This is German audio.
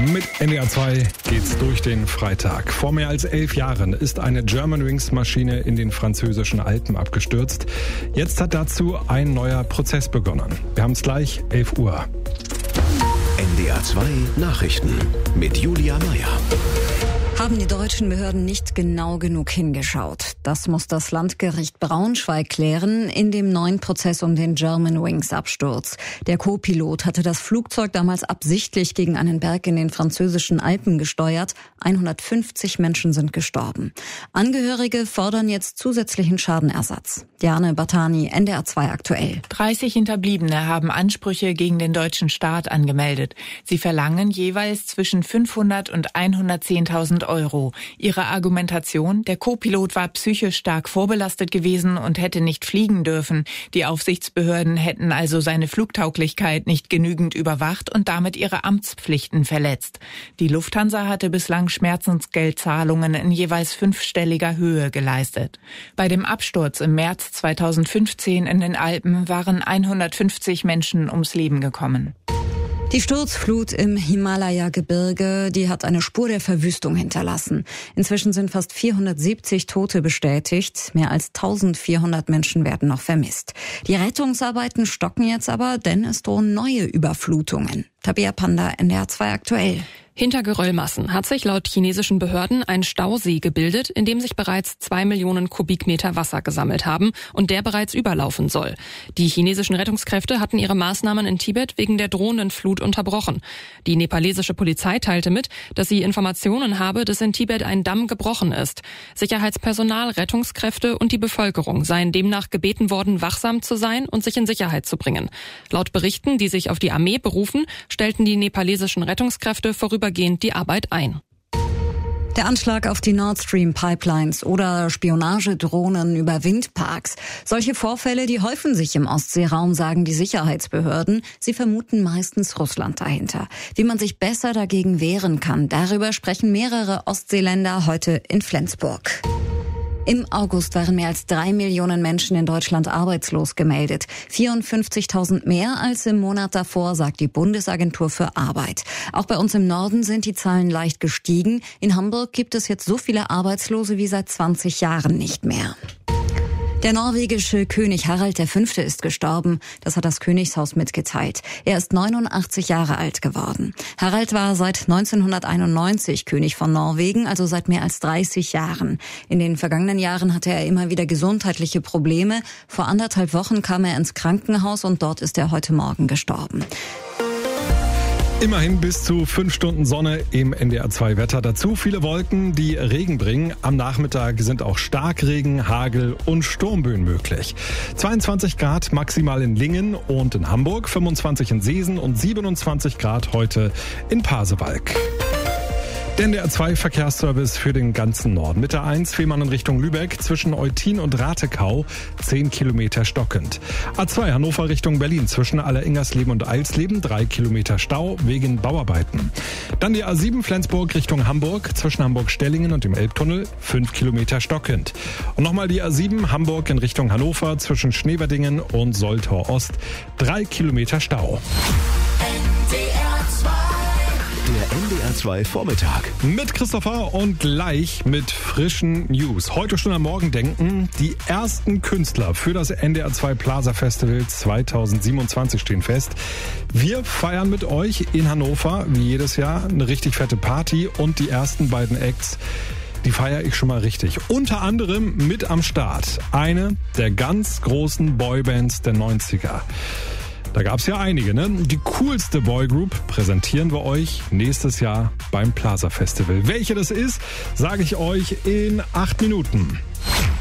Mit NDR 2 geht's durch den Freitag. Vor mehr als 11 Jahren ist eine Germanwings-Maschine in den französischen Alpen abgestürzt. Jetzt hat dazu ein neuer Prozess begonnen. Wir haben es gleich, 11 Uhr. NDR 2 Nachrichten mit Julia Meyer. Haben die deutschen Behörden nicht genau genug hingeschaut? Das muss das Landgericht Braunschweig klären in dem neuen Prozess um den Germanwings-Absturz. Der Co-Pilot hatte das Flugzeug damals absichtlich gegen einen Berg in den französischen Alpen gesteuert. 150 Menschen sind gestorben. Angehörige fordern jetzt zusätzlichen Schadenersatz. Diane Battani, NDR 2 aktuell. 30 Hinterbliebene haben Ansprüche gegen den deutschen Staat angemeldet. Sie verlangen jeweils zwischen 500 und 110.000 Euro. Ihre Argumentation: Der Co-Pilot war psychisch stark vorbelastet gewesen und hätte nicht fliegen dürfen. Die Aufsichtsbehörden hätten also seine Flugtauglichkeit nicht genügend überwacht und damit ihre Amtspflichten verletzt. Die Lufthansa hatte bislang Schmerzensgeldzahlungen in jeweils 5-stelliger Höhe geleistet. Bei dem Absturz im März 2015 in den Alpen waren 150 Menschen ums Leben gekommen. Die Sturzflut im Himalaya-Gebirge, die hat eine Spur der Verwüstung hinterlassen. Inzwischen sind fast 470 Tote bestätigt. Mehr als 1400 Menschen werden noch vermisst. Die Rettungsarbeiten stocken jetzt aber, denn es drohen neue Überflutungen. Tabea Panda, NDR 2 aktuell. Hinter Geröllmassen hat sich laut chinesischen Behörden ein Stausee gebildet, in dem sich bereits 2 Millionen Kubikmeter Wasser gesammelt haben und der bereits überlaufen soll. Die chinesischen Rettungskräfte hatten ihre Maßnahmen in Tibet wegen der drohenden Flut unterbrochen. Die nepalesische Polizei teilte mit, dass sie Informationen habe, dass in Tibet ein Damm gebrochen ist. Sicherheitspersonal, Rettungskräfte und die Bevölkerung seien demnach gebeten worden, wachsam zu sein und sich in Sicherheit zu bringen. Laut Berichten, die sich auf die Armee berufen, stellten die nepalesischen Rettungskräfte vorübergehend die Arbeit ein. Der Anschlag auf die Nord Stream Pipelines oder Spionagedrohnen über Windparks. Solche Vorfälle, die häufen sich im Ostseeraum, sagen die Sicherheitsbehörden. Sie vermuten meistens Russland dahinter. Wie man sich besser dagegen wehren kann, darüber sprechen mehrere Ostseeländer heute in Flensburg. Im August waren mehr als 3 Millionen Menschen in Deutschland arbeitslos gemeldet. 54.000 mehr als im Monat davor, sagt die Bundesagentur für Arbeit. Auch bei uns im Norden sind die Zahlen leicht gestiegen. In Hamburg gibt es jetzt so viele Arbeitslose wie seit 20 Jahren nicht mehr. Der norwegische König Harald V. ist gestorben. Das hat das Königshaus mitgeteilt. Er ist 89 Jahre alt geworden. Harald war seit 1991 König von Norwegen, also seit mehr als 30 Jahren. In den vergangenen Jahren hatte er immer wieder gesundheitliche Probleme. Vor 1,5 Wochen kam er ins Krankenhaus und dort ist er heute Morgen gestorben. Immerhin bis zu 5 Stunden Sonne im NDR 2 Wetter. Dazu viele Wolken, die Regen bringen. Am Nachmittag sind auch Starkregen, Hagel und Sturmböen möglich. 22 Grad maximal in Lingen und in Hamburg, 25 in Seesen und 27 Grad heute in Pasewalk. Der NDR 2 Verkehrsservice für den ganzen Norden. Mit der 1 Fehmarn in Richtung Lübeck zwischen Eutin und Ratekau 10 Kilometer stockend. A2 Hannover Richtung Berlin zwischen Alleringersleben und Eilsleben 3 Kilometer Stau wegen Bauarbeiten. Dann die A7 Flensburg Richtung Hamburg zwischen Hamburg-Stellingen und dem Elbtunnel 5 Kilometer stockend. Und nochmal die A7 Hamburg in Richtung Hannover zwischen Schneverdingen und Soltau Ost 3 Kilometer Stau. Der NDR 2 Vormittag. Mit Christopher und gleich mit frischen News. Heute schon am Morgen denken, die ersten Künstler für das NDR 2 Plaza Festival 2027 stehen fest. Wir feiern mit euch in Hannover, wie jedes Jahr, eine richtig fette Party und die ersten beiden Acts, die feiere ich schon mal richtig. Unter anderem mit am Start eine der ganz großen Boybands der 90er. Da gab's ja einige, ne? Die coolste Boygroup präsentieren wir euch nächstes Jahr beim Plaza Festival. Welche das ist, sage ich euch in 8 Minuten.